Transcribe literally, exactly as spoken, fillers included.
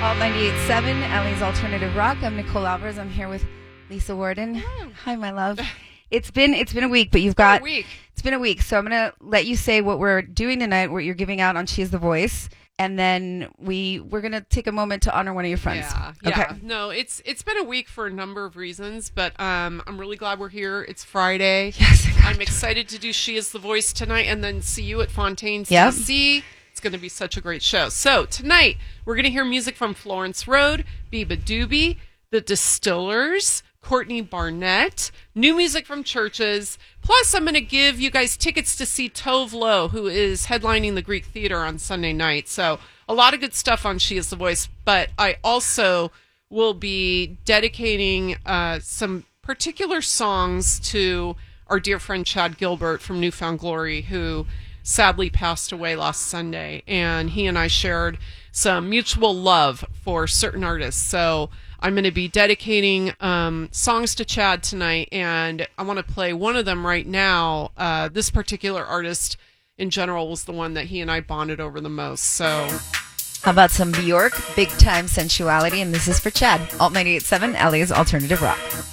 Alt ninety-eight point seven, Ellie's Alternative Rock. I'm Nicole Alvarez. I'm here with Lisa Warden. Hello. Hi, my love. It's been it's been a week, but you've It's been got a week. it's been a week. So I'm gonna let you say what we're doing tonight, what you're giving out on She Is the Voice, and then we we're gonna take a moment to honor one of your friends. Yeah, Okay. yeah. No, it's it's been a week for a number of reasons, but um, I'm really glad we're here. It's Friday. Yes. I'm excited to do She Is the Voice tonight, and then see you at Fontaine's Yep. D C. It's going to be such a great show. So tonight we're going to hear music from Florence Road, Biba Doobie, The Distillers, Courtney Barnett, new music from Churches. Plus, I'm going to give you guys tickets to see Tove Lo, who is headlining the Greek Theater on Sunday night. So a lot of good stuff on She Is the Voice. But I also will be dedicating uh, some particular songs to our dear friend Chad Gilbert from Newfound Glory, who sadly passed away last Sunday. And he and I shared some mutual love for certain artists. So I'm going to be dedicating um, songs to Chad tonight, and I want to play one of them right now. Uh, this particular artist in general was the one that he and I bonded over the most. So How about some Bjork, Big Time Sensuality, and this is for Chad. Alt ninety-eight point seven, Ellie's Alternative Rock.